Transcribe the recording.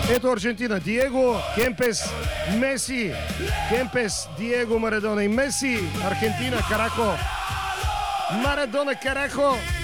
Ето Аржентина. Диего, Кемпес, Меси. Кемпес, Диего, Марадона и Меси. Аргентина, Карахо. Марадона, Карахо.